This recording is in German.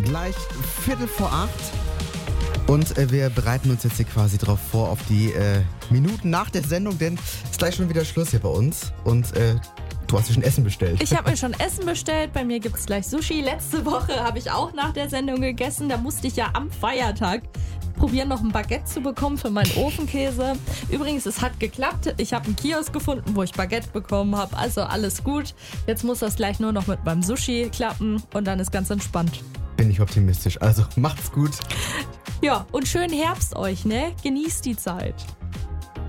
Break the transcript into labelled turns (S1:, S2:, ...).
S1: gleich 7:45. Und wir bereiten uns jetzt hier quasi drauf vor, auf die Minuten nach der Sendung, denn es ist gleich schon wieder Schluss hier bei uns. Und du hast dir schon Essen bestellt.
S2: Ich habe mir schon Essen bestellt. Bei mir gibt es gleich Sushi. Letzte Woche habe ich auch nach der Sendung gegessen. Da musste ich ja am Feiertag probieren, noch ein Baguette zu bekommen für meinen Ofenkäse. Übrigens, es hat geklappt. Ich habe einen Kiosk gefunden, wo ich Baguette bekommen habe. Also alles gut. Jetzt muss das gleich nur noch mit meinem Sushi klappen und dann ist ganz entspannt.
S1: Bin ich optimistisch. Also macht's gut.
S2: Ja, und schönen Herbst euch, ne? Genießt die Zeit.